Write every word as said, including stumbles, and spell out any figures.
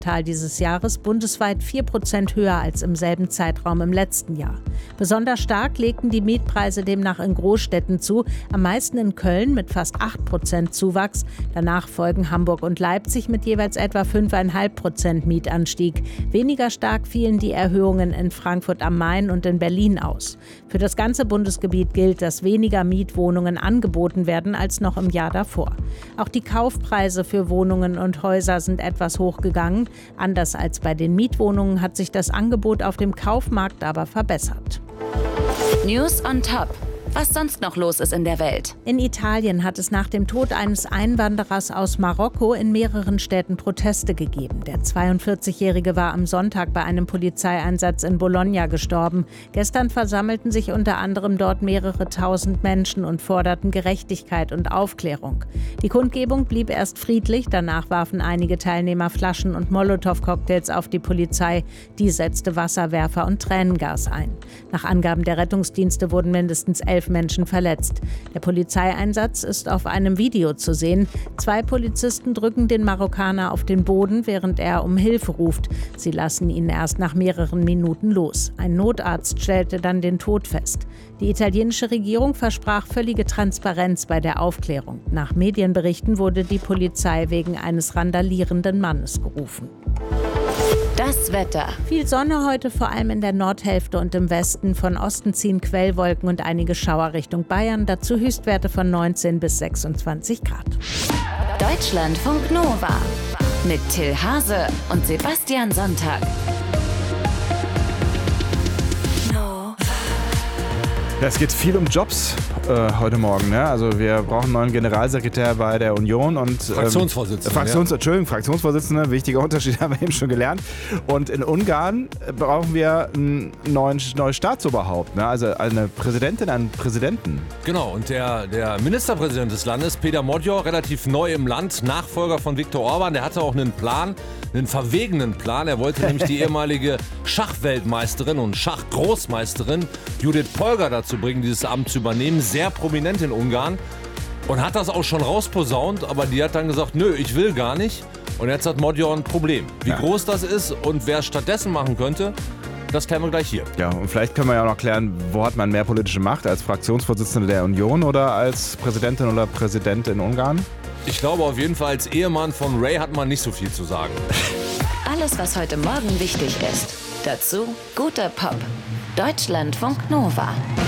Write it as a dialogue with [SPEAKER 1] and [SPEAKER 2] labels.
[SPEAKER 1] Quartal dieses Jahres bundesweit vier Prozent höher als im selben Zeitraum im letzten Jahr. Besonders stark legten die Mietpreise demnach in Großstädten zu, am meisten in Köln mit fast acht Prozent Zuwachs. Danach folgen Hamburg und Leipzig mit jeweils etwa fünf Komma fünf Prozent Mietanstieg. Weniger stark fielen die Erhöhungen in Frankfurt am Main und in Berlin aus. Für das ganze Bundesgebiet gilt, dass weniger Mietwohnungen angeboten werden als noch im Jahr davor. Auch die Kaufpreise für Wohnungen und Häuser sind etwas hochgegangen. Anders als bei den Mietwohnungen hat sich das Angebot auf dem Kaufmarkt aber verbessert.
[SPEAKER 2] News on Top. Was sonst noch los ist in der Welt?
[SPEAKER 1] In Italien hat es nach dem Tod eines Einwanderers aus Marokko in mehreren Städten Proteste gegeben. Der zweiundvierzigjährige war am Sonntag bei einem Polizeieinsatz in Bologna gestorben. Gestern versammelten sich unter anderem dort mehrere tausend Menschen und forderten Gerechtigkeit und Aufklärung. Die Kundgebung blieb erst friedlich, danach warfen einige Teilnehmer Flaschen und Molotow-Cocktails auf die Polizei. Die setzte Wasserwerfer und Tränengas ein. Nach Angaben der Rettungsdienste wurden mindestens elf Menschen verletzt. Der Polizeieinsatz ist auf einem Video zu sehen. Zwei Polizisten drücken den Marokkaner auf den Boden, während er um Hilfe ruft. Sie lassen ihn erst nach mehreren Minuten los. Ein Notarzt stellte dann den Tod fest. Die italienische Regierung versprach völlige Transparenz bei der Aufklärung. Nach Medienberichten wurde die Polizei wegen eines randalierenden Mannes gerufen.
[SPEAKER 2] Das Wetter.
[SPEAKER 1] Viel Sonne heute, vor allem in der Nordhälfte und im Westen. Von Osten ziehen Quellwolken und einige Schauer Richtung Bayern. Dazu Höchstwerte von neunzehn bis sechsundzwanzig Grad.
[SPEAKER 2] Deutschlandfunk Nova mit Till Hase und Sebastian Sonntag.
[SPEAKER 3] Ja, es geht viel um Jobs äh, heute Morgen. Ne? Also wir brauchen einen neuen Generalsekretär bei der Union und ähm,
[SPEAKER 4] Fraktionsvorsitzender.
[SPEAKER 3] Fraktions,
[SPEAKER 4] ja.
[SPEAKER 3] Entschuldigung, Fraktionsvorsitzender. Wichtiger Unterschied haben wir eben schon gelernt. Und in Ungarn brauchen wir einen neuen neues Staatsoberhaupt. Ne? Also eine Präsidentin, einen Präsidenten.
[SPEAKER 4] Genau. Und der, der Ministerpräsident des Landes, Péter Magyar, relativ neu im Land, Nachfolger von Viktor Orban, der hatte auch einen Plan, einen verwegenen Plan. Er wollte nämlich die ehemalige Schachweltmeisterin und Schachgroßmeisterin Judith Polgar dazu bringen, dieses Amt zu übernehmen. Sehr prominent in Ungarn und hat das auch schon rausposaunt, aber die hat dann gesagt, nö, ich will gar nicht. Und jetzt hat Magyar ein Problem. Wie ja. groß das ist und wer es stattdessen machen könnte, das klären wir gleich hier.
[SPEAKER 3] Ja, und vielleicht können wir ja auch noch klären, wo hat man mehr politische Macht, als Fraktionsvorsitzende der Union oder als Präsidentin oder Präsident in Ungarn?
[SPEAKER 4] Ich glaube auf jeden Fall, als Ehemann von Ray hat man nicht so viel zu sagen.
[SPEAKER 2] Alles, was heute Morgen wichtig ist. Dazu guter Pop. Deutschlandfunk Nova.